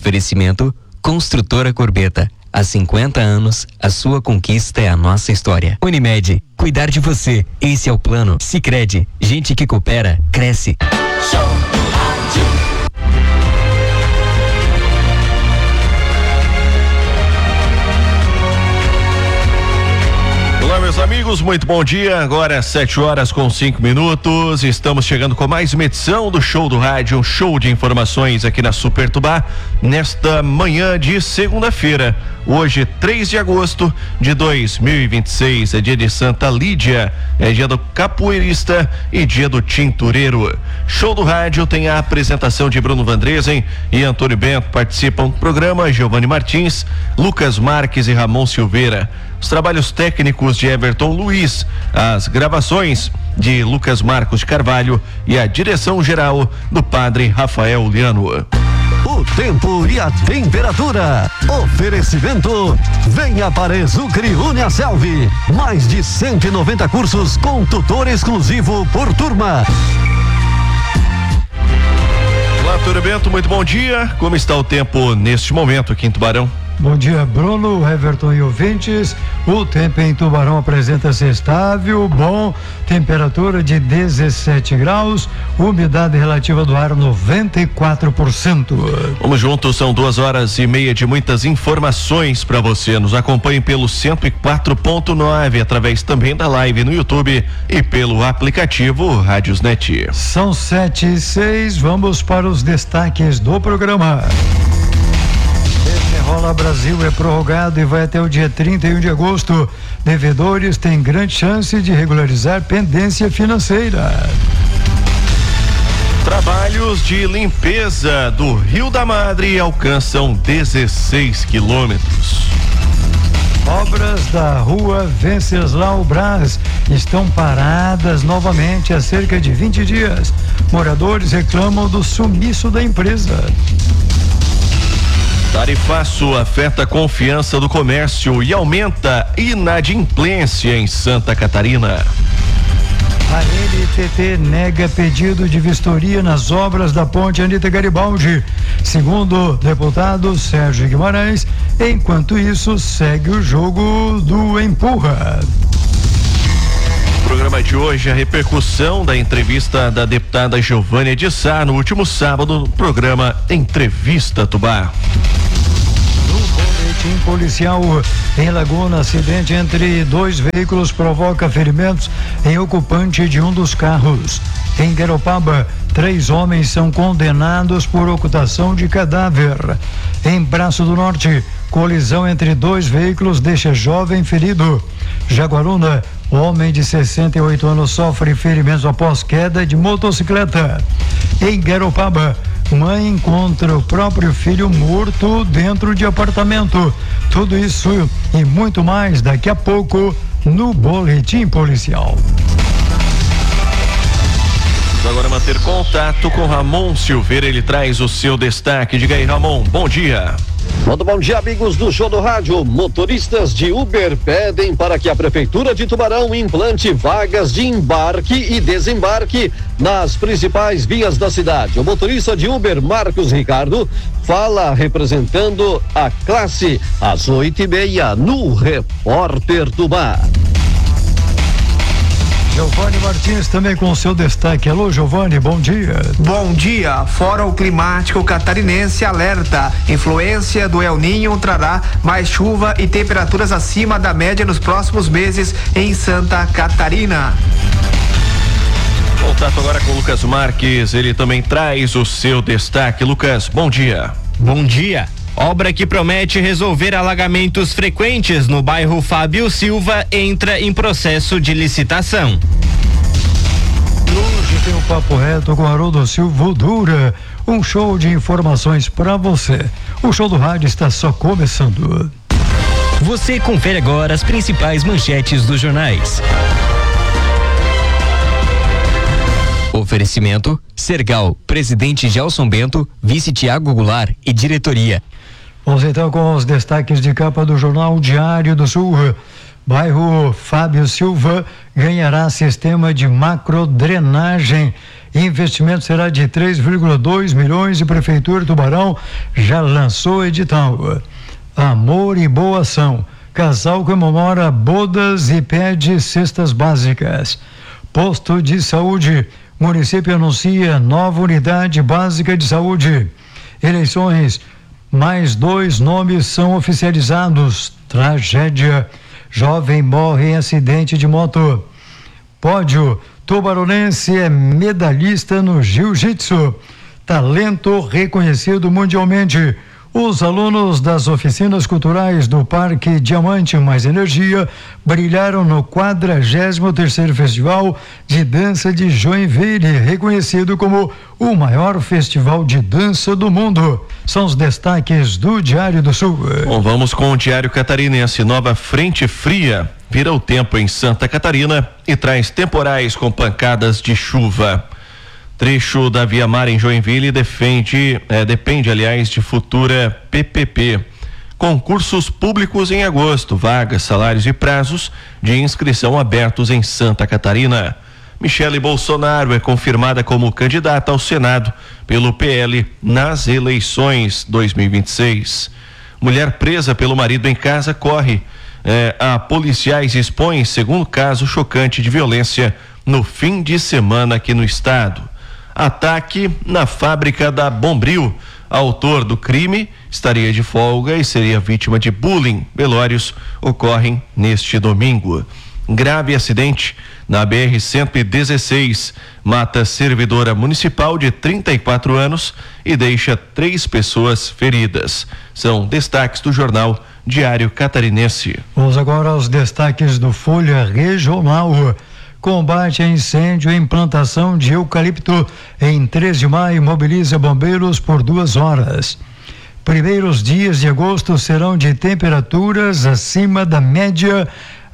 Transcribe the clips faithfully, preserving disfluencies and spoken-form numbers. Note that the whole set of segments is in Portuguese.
Oferecimento Construtora Corbeta. Há cinquenta anos, a sua conquista é a nossa história. Unimed, cuidar de você. Esse é o plano. Sicredi, gente que coopera, cresce. Show do Rádio. Olá, meus amigos, muito bom dia. Agora sete horas com cinco minutos. Estamos chegando com mais uma edição do Show do Rádio, um show de informações aqui na Super Tubá, nesta manhã de segunda-feira. Hoje, três de agosto de dois mil e vinte e seis, é dia de Santa Lídia, é dia do capoeirista e dia do tintureiro. Show do Rádio tem a apresentação de Bruno Vandresen e Antônio Bento. Participam do programa Giovanni Martins, Lucas Marques e Ramon Silveira. Os trabalhos técnicos de Everton Luiz, as gravações de Lucas Marcos de Carvalho e a direção geral do padre Rafael Liano. O tempo e a temperatura. Oferecimento. Venha para Exucre Uniaselv. Mais de cento e noventa cursos com tutor exclusivo por turma. Olá, Antônio Bento, muito bom dia. Como está o tempo neste momento aqui em Tubarão? Bom dia, Bruno, Everton e ouvintes. O tempo em Tubarão apresenta-se estável, bom, temperatura de dezessete graus, umidade relativa do ar noventa e quatro por cento. Vamos juntos, são duas horas e meia de muitas informações para você. Nos acompanhe pelo cento e quatro ponto nove, através também da live no YouTube e pelo aplicativo Rádiosnet. São sete e seis, vamos para os destaques do programa. Desenrola Brasil é prorrogado e vai até o dia trinta e um de agosto. Devedores têm grande chance de regularizar pendência financeira. Trabalhos de limpeza do Rio da Madre alcançam dezesseis quilômetros. Obras da rua Venceslau Braz estão paradas novamente há cerca de vinte dias. Moradores reclamam do sumiço da empresa. Tarifaço afeta a confiança do comércio e aumenta inadimplência em Santa Catarina. A N T T nega pedido de vistoria nas obras da ponte Anita Garibaldi. Segundo o deputado Sérgio Guimarães, enquanto isso segue o jogo do empurra. No programa de hoje, a repercussão da entrevista da deputada Giovânia de Sá no último sábado no programa Entrevista Tubá. Boletim policial em Laguna, acidente entre dois veículos provoca ferimentos em ocupante de um dos carros. Em Garopaba, três homens são condenados por ocultação de cadáver. Em Braço do Norte, colisão entre dois veículos deixa jovem ferido. Jaguaruna, homem de sessenta e oito anos sofre ferimentos após queda de motocicleta. Em Garopaba, mãe encontra o próprio filho morto dentro de apartamento. Tudo isso e muito mais daqui a pouco no Boletim Policial. Vamos agora manter contato com Ramon Silveira, ele traz o seu destaque. Diga aí, Ramon, bom dia. Muito bom dia, amigos do Show do Rádio. Motoristas de Uber pedem para que a Prefeitura de Tubarão implante vagas de embarque e desembarque nas principais vias da cidade. O motorista de Uber, Marcos Ricardo, fala representando a classe às oito e meia no Repórter Tubá. Giovanni Martins também com seu destaque. Alô, Giovanni, bom dia. Bom dia. Fórum Climático Catarinense alerta. Influência do El Niño trará mais chuva e temperaturas acima da média nos próximos meses em Santa Catarina. Contato agora com o Lucas Marques, ele também traz o seu destaque. Lucas, bom dia. Bom dia. Obra que promete resolver alagamentos frequentes no bairro Fábio Silva entra em processo de licitação. Hoje tem um papo reto com Haroldo Silva Dura, um show de informações para você. O Show do Rádio está só começando. Você confere agora as principais manchetes dos jornais. Oferecimento Sergal, presidente Gelson Bento, vice Tiago Goulart e diretoria. Vamos então com os destaques de capa do Jornal Diário do Sul. Bairro Fábio Silva ganhará sistema de macrodrenagem. Investimento será de três vírgula dois milhões e Prefeitura de Tubarão já lançou edital. Amor e boa ação. Casal comemora bodas e pede cestas básicas. Posto de saúde. Município anuncia nova unidade básica de saúde. Eleições. Mais dois nomes são oficializados. Tragédia. Jovem morre em acidente de moto. Pódio. Tubaronense é medalhista no jiu-jitsu. Talento reconhecido mundialmente. Os alunos das oficinas culturais do Parque Diamante Mais Energia brilharam no quadragésimo terceiro Festival de Dança de Joinville, reconhecido como o maior festival de dança do mundo. São os destaques do Diário do Sul. Bom, vamos com o Diário Catarinense. Nova frente fria vira o tempo em Santa Catarina e traz temporais com pancadas de chuva. Trecho da Via Mar em Joinville defende, eh, depende, aliás, de futura P P P. Concursos públicos em agosto, vagas, salários e prazos de inscrição abertos em Santa Catarina. Michele Bolsonaro é confirmada como candidata ao Senado pelo P L nas eleições dois mil e vinte e seis. Mulher presa pelo marido em casa corre eh, a policiais expõe segundo caso chocante de violência no fim de semana aqui no estado. Ataque na fábrica da Bombril. Autor do crime estaria de folga e seria vítima de bullying. Velórios ocorrem neste domingo. Grave acidente na B R cento e dezesseis. Mata servidora municipal de trinta e quatro anos e deixa três pessoas feridas. São destaques do jornal Diário Catarinense. Vamos agora aos destaques do Folha Regional. Combate a incêndio em plantação de eucalipto em três de maio mobiliza bombeiros por duas horas. Primeiros dias de agosto serão de temperaturas acima da média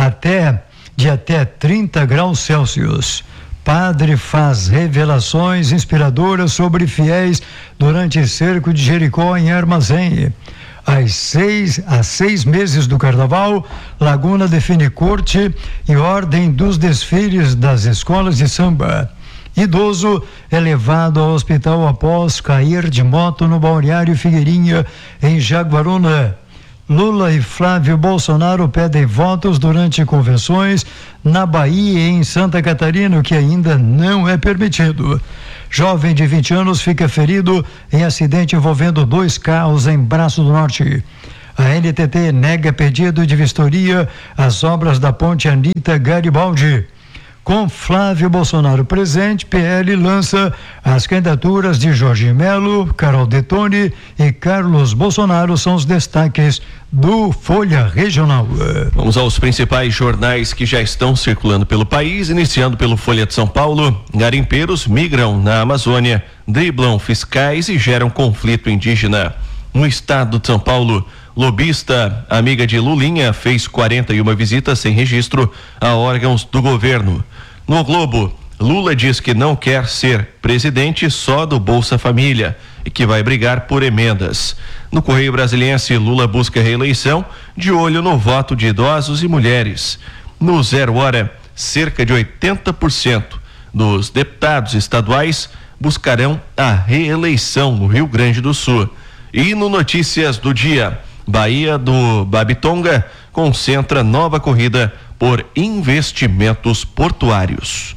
até de até trinta graus Celsius. Padre faz revelações inspiradoras sobre fiéis durante cerco de Jericó em Armazém. Às seis, a seis meses do carnaval, Laguna define corte e ordem dos desfiles das escolas de samba. Idoso é levado ao hospital após cair de moto no Balneário Figueirinha, em Jaguaruna. Lula e Flávio Bolsonaro pedem votos durante convenções na Bahia e em Santa Catarina, o que ainda não é permitido. Jovem de vinte anos fica ferido em acidente envolvendo dois carros em Braço do Norte. A N T T nega pedido de vistoria às obras da ponte Anita Garibaldi. Com Flávio Bolsonaro presente, P L lança as candidaturas de Jorge Melo, Carol Detone e Carlos Bolsonaro. São os destaques do Folha Regional. Vamos aos principais jornais que já estão circulando pelo país, iniciando pelo Folha de São Paulo. Garimpeiros migram na Amazônia, driblam fiscais e geram conflito indígena. No estado de São Paulo, lobista amiga de Lulinha fez quarenta e uma visitas sem registro a órgãos do governo. No Globo, Lula diz que não quer ser presidente só do Bolsa Família e que vai brigar por emendas. No Correio Brasiliense, Lula busca reeleição de olho no voto de idosos e mulheres. No Zero Hora, cerca de oitenta por cento dos deputados estaduais buscarão a reeleição no Rio Grande do Sul. E no Notícias do Dia, Bahia do Babitonga concentra nova corrida por investimentos portuários.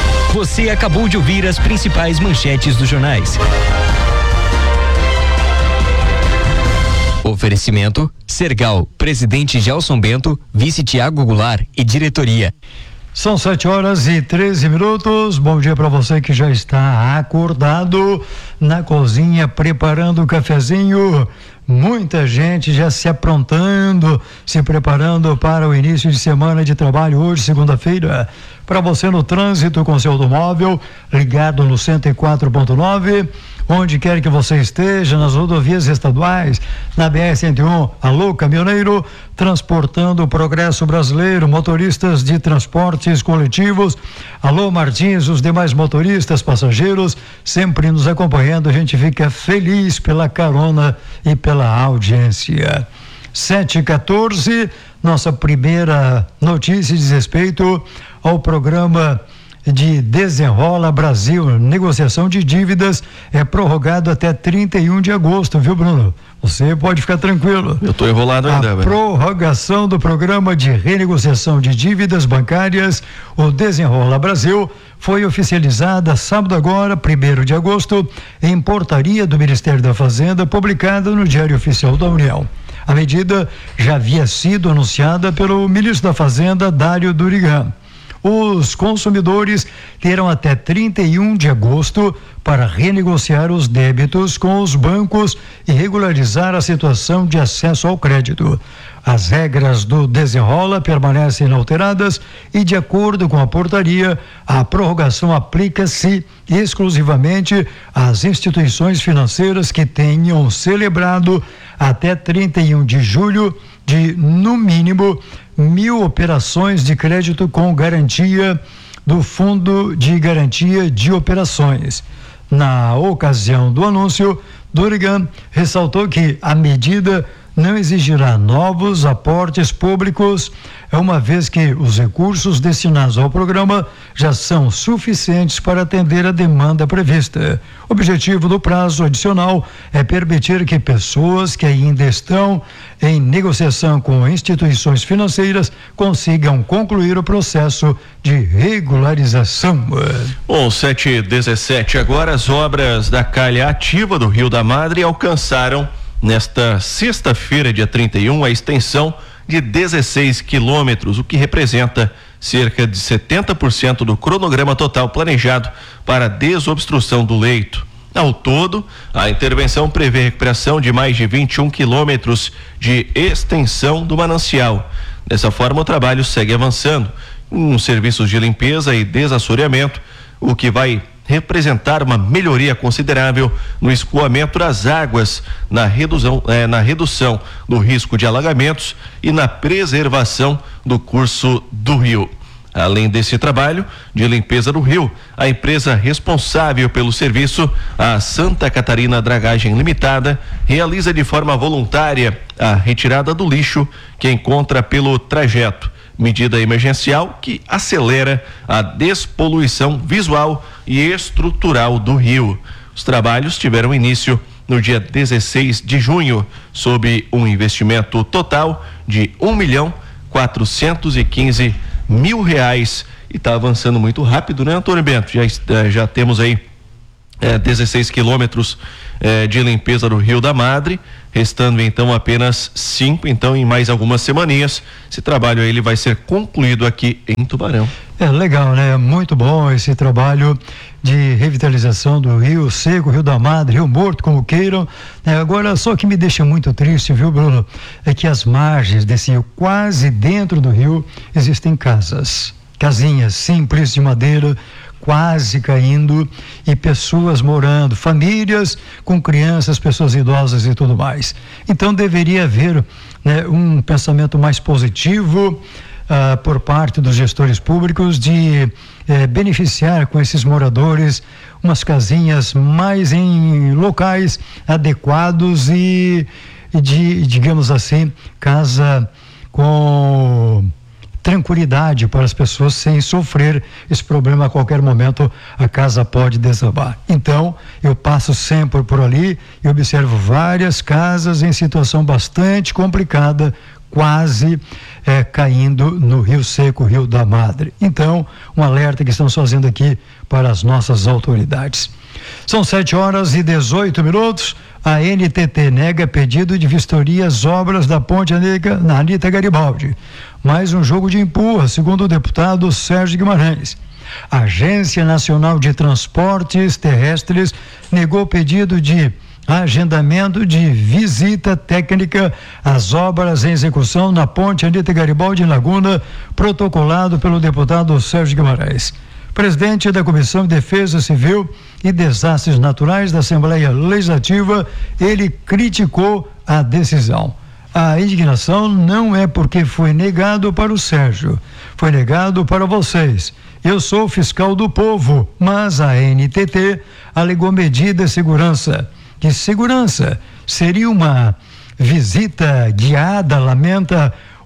Você acabou de ouvir as principais manchetes dos jornais. Oferecimento: Sergal, presidente Gelson Bento, vice Tiago Goulart e diretoria. São sete horas e treze minutos. Bom dia para você que já está acordado na cozinha preparando o cafezinho. Muita gente já se aprontando, se preparando para o início de semana de trabalho hoje, segunda-feira. Para você no trânsito com seu automóvel, ligado no cento e quatro ponto nove, onde quer que você esteja, nas rodovias estaduais, na B R cento e um, alô caminhoneiro, transportando o progresso brasileiro, motoristas de transportes coletivos, alô Martins, os demais motoristas, passageiros, sempre nos acompanhando, a gente fica feliz pela carona e pela audiência. sete e quatorze, Nossa primeira notícia diz respeito ao programa de Desenrola Brasil. Negociação de dívidas é prorrogado até trinta e um de agosto, viu, Bruno? Você pode ficar tranquilo. Eu estou enrolado ainda. A velho. Prorrogação do programa de renegociação de dívidas bancárias, o Desenrola Brasil, foi oficializada sábado agora, primeiro de agosto, em portaria do Ministério da Fazenda, publicada no Diário Oficial da União. A medida já havia sido anunciada pelo ministro da Fazenda, Dário Durigan. Os consumidores terão até trinta e um de agosto para renegociar os débitos com os bancos e regularizar a situação de acesso ao crédito. As regras do Desenrola permanecem inalteradas e, de acordo com a portaria, a prorrogação aplica-se exclusivamente às instituições financeiras que tenham celebrado até trinta e um de julho de, no mínimo, mil operações de crédito com garantia do Fundo de Garantia de Operações. Na ocasião do anúncio, Durigan ressaltou que a medida não exigirá novos aportes públicos, uma vez que os recursos destinados ao programa já são suficientes para atender a demanda prevista. O objetivo do prazo adicional é permitir que pessoas que ainda estão em negociação com instituições financeiras consigam concluir o processo de regularização. Bom, sete e dezessete agora, as obras da calha ativa do Rio da Madre alcançaram nesta sexta-feira, dia trinta e um, a extensão de dezesseis quilômetros, o que representa cerca de setenta por cento do cronograma total planejado para a desobstrução do leito. Ao todo, a intervenção prevê recuperação de mais de vinte e um quilômetros de extensão do manancial. Dessa forma, o trabalho segue avançando com serviços de limpeza e desassoreamento, o que vai representar uma melhoria considerável no escoamento das águas, na redução, eh, na redução do risco de alagamentos e na preservação do curso do rio. Além desse trabalho de limpeza do rio, a empresa responsável pelo serviço, a Santa Catarina Dragagem Limitada, realiza de forma voluntária a retirada do lixo que encontra pelo trajeto, medida emergencial que acelera a despoluição visual e estrutural do rio. Os trabalhos tiveram início no dia dezesseis de junho, sob um investimento total de um milhão quatrocentos e quinze mil reais. E está avançando muito rápido, né, Antônio Bento? Já, já temos aí é, dezesseis quilômetros é, de limpeza do Rio da Madre, restando então apenas cinco. Então, em mais algumas semaninhas, esse trabalho aí ele vai ser concluído aqui em Tubarão. É legal, né? Muito bom esse trabalho de revitalização do Rio Seco, Rio da Madre, Rio Morto, como queiram. É, agora, só que me deixa muito triste, viu, Bruno? É que as margens desse rio, quase dentro do rio, existem casas, casinhas simples de madeira, quase caindo, e pessoas morando, famílias com crianças, pessoas idosas e tudo mais. Então deveria haver, né, um pensamento mais positivo ah, por parte dos gestores públicos de eh, beneficiar com esses moradores umas casinhas mais em locais adequados e, e de, digamos assim, casa com tranquilidade para as pessoas sem sofrer esse problema. A qualquer momento a casa pode desabar. Então eu passo sempre por ali e observo várias casas em situação bastante complicada, quase é, caindo no Rio Seco, Rio da Madre. Então, um alerta que estamos fazendo aqui para as nossas autoridades. São sete horas e dezoito minutos. A N T T nega pedido de vistoria às obras da ponte na Anita Garibaldi. Mais um jogo de empurra, segundo o deputado Sérgio Guimarães. A Agência Nacional de Transportes Terrestres negou pedido de agendamento de visita técnica às obras em execução na ponte Anita Garibaldi em Laguna, protocolado pelo deputado Sérgio Guimarães. Presidente da Comissão de Defesa Civil e Desastres Naturais da Assembleia Legislativa, ele criticou a decisão. A indignação não é porque foi negado para o Sérgio, foi negado para vocês. Eu sou fiscal do povo, mas a N T T alegou medida de segurança. Que segurança? Seria uma visita guiada, lamenta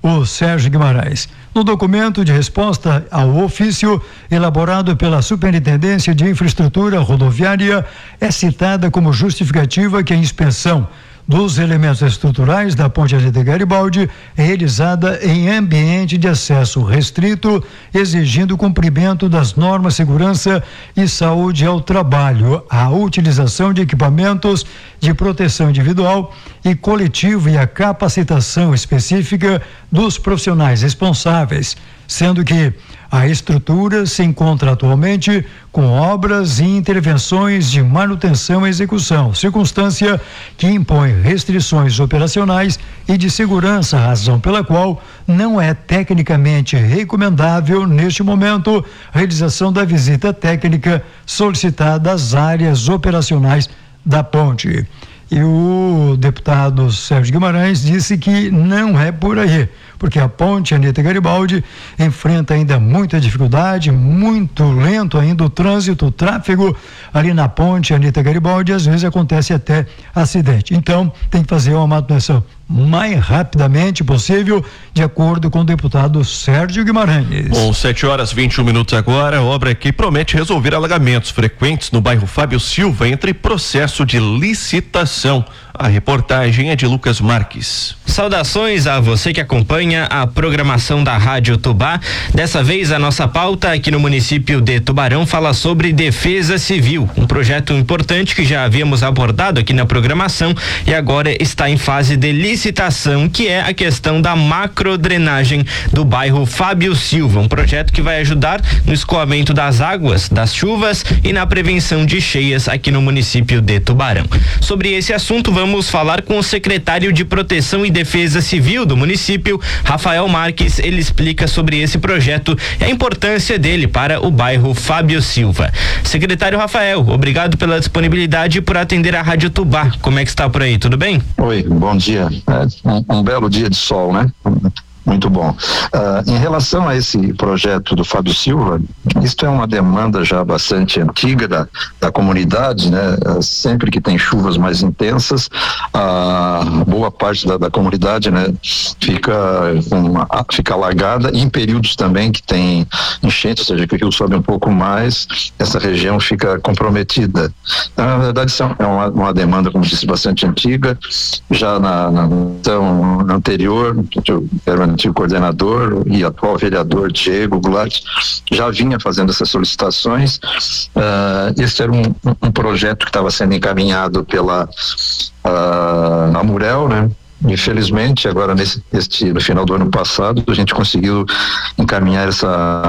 o Sérgio Guimarães. No documento de resposta ao ofício elaborado pela Superintendência de Infraestrutura Rodoviária, é citada como justificativa que a inspeção dos elementos estruturais da ponte Anita Garibaldi é realizada em ambiente de acesso restrito, exigindo o cumprimento das normas de segurança e saúde ao trabalho, a utilização de equipamentos de proteção individual e coletivo e a capacitação específica dos profissionais responsáveis, sendo que a estrutura se encontra atualmente com obras e intervenções de manutenção e execução, circunstância que impõe restrições operacionais e de segurança, razão pela qual não é tecnicamente recomendável, neste momento, a realização da visita técnica solicitada às áreas operacionais da ponte. E o deputado Sérgio Guimarães disse que não é por aí, porque a ponte Anita Garibaldi enfrenta ainda muita dificuldade, muito lento ainda o trânsito, o tráfego ali na ponte Anita Garibaldi, às vezes acontece até acidente. Então, tem que fazer uma manutenção mais rapidamente possível, de acordo com o deputado Sérgio Guimarães. Bom, sete horas e vinte e um minutos agora, obra que promete resolver alagamentos frequentes no bairro Fábio Silva entre processo de licitação. A reportagem é de Lucas Marques. Saudações a você que acompanha a programação da Rádio Tubá. Dessa vez a nossa pauta aqui no município de Tubarão fala sobre defesa civil, um projeto importante que já havíamos abordado aqui na programação e agora está em fase de licitação, que é a questão da macrodrenagem do bairro Fábio Silva, um projeto que vai ajudar no escoamento das águas, das chuvas e na prevenção de cheias aqui no município de Tubarão. Sobre esse assunto, vamos Vamos falar com o secretário de Proteção e Defesa Civil do município, Rafael Marques. Ele explica sobre esse projeto e a importância dele para o bairro Fábio Silva. Secretário Rafael, obrigado pela disponibilidade e por atender a Rádio Tubá. Como é que está por aí? Tudo bem? Oi, bom dia. É um, um belo dia de sol, né? Muito bom. Uh, em relação a esse projeto do Fábio Silva, isto é uma demanda já bastante antiga da, da comunidade, né? Uh, sempre que tem chuvas mais intensas, a uh, boa parte da, da comunidade, né, fica, uma, fica alagada, e em períodos também que tem enchente, ou seja, que o rio sobe um pouco mais, essa região fica comprometida. Então, na verdade, isso é uma, uma demanda, como disse, bastante antiga. Já na, na então, anterior, eu quero antigo coordenador e atual vereador Diego Goulart já vinha fazendo essas solicitações. Uh, esse era um, um projeto que estava sendo encaminhado pela uh, Amurel, né? Infelizmente, agora nesse este, no final do ano passado, a gente conseguiu encaminhar essa